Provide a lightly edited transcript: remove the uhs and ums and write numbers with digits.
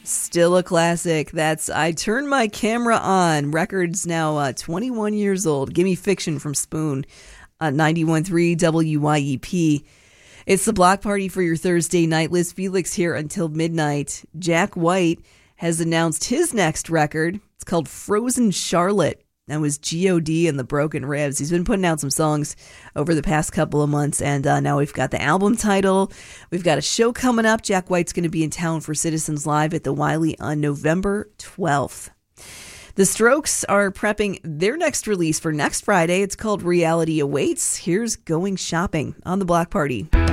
Still a classic. That's I Turn My Camera On. Record's now 21 years old. Gimme Fiction from Spoon on 91.3 WYEP. It's the block party for your Thursday night. Liz Felix here until midnight. Jack White has announced his next record. It's called Frozen Charlotte. That was G.O.D. and the Broken Ribs. He's been putting out some songs over the past couple of months, and now we've got the album title. We've got a show coming up. Jack White's going to be in town for Citizens Live at the Wiley on November 12th. The Strokes are prepping their next release for next Friday. It's called Reality Awaits. Here's Going Shopping on the Block Party.